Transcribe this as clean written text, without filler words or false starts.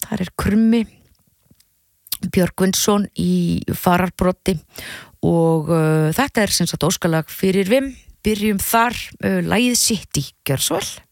þar krummi Björgvinsson í fararbroddi og þetta sem sagt óskalag fyrir Vim, byrjum þar lagið City, gjörðu svo vel.